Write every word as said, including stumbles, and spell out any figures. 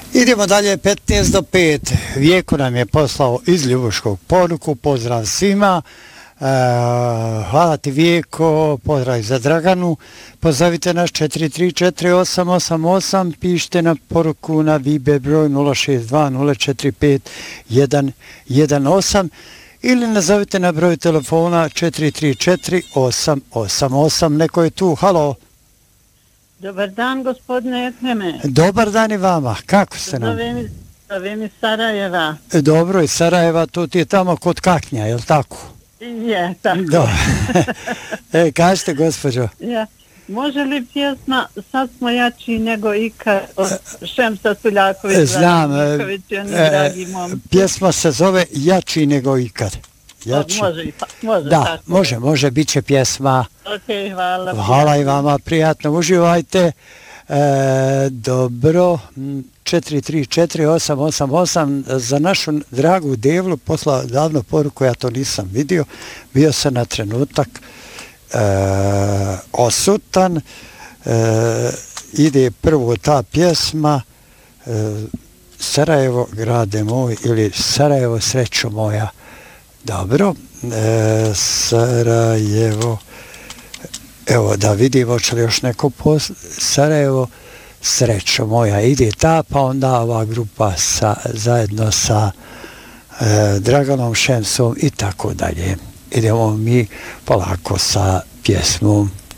Idemo dalje, petnaest do pet. Vijeko nam je poslao iz Ljubuškog poruku. Pozdrav svima. Uh, hvala ti Vijeko, pozdrav za Draganu. Pozovite nas četiri tri četiri osam osam osam, pišite na poruku na Viber broj nula šest dva nula četiri pet jedan jedan osam ili nazovite na broj telefona četiri tri četiri osam osam osam. Neko je tu, halo. Dobar dan, gospodine Ekreme. Dobar dan i vama, kako ste nam? Zove mi, zove mi Sarajeva. Dobro, iz Sarajeva, to ti je tamo kod Kaknja, je li tako? Je, tako. Da. E, kažete, gospođo? Ja. Može li pjesma Sad smo jači nego ikad od Šemsa Suljakovića? Znam, e, pjesma se zove Jači nego ikad. Jači. Može, može. Da, tako. može, može, bit će pjesma. Ok, hvala. Hvala i vama, prijatno, uživajte. E, dobro, četiri tri četiri osam osam osam, za našu dragu Devlu poslao davno poruku, ja to nisam vidio, bio sam na trenutak e, osutan, e, ide prvo ta pjesma e, Sarajevo, grade moj, ili Sarajevo, srećo moja. Dobro, e, Sarajevo, evo da vidimo hoće li još neko posl... Sarajevo, srećo moja, ide ta, pa onda ova grupa sa, zajedno sa e, Draganom Šemsom i tako dalje. Idemo mi polako sa pjesmom.